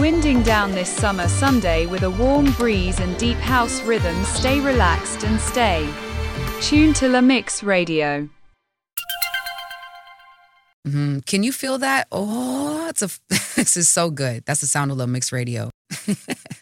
Winding down this summer Sunday with a warm breeze and deep house rhythms, stay relaxed and stay tuned to La Mix Radio. Can you feel that? Oh, this is so good. That's the sound of La Mix Radio.